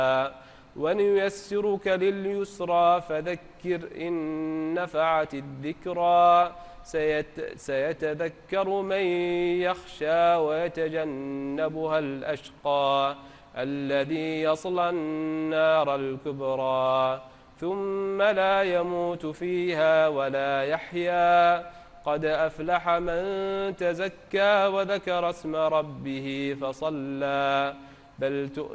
ونيسرك لليسرى فذكر إن نفعت الذكرى سيتذكر من يخشى ويتجنبها الأشقى الذي يصلى النار الكبرى ثم لا يموت فيها ولا يحيا قد أفلح من تزكى وذكر اسم ربه فصلى بل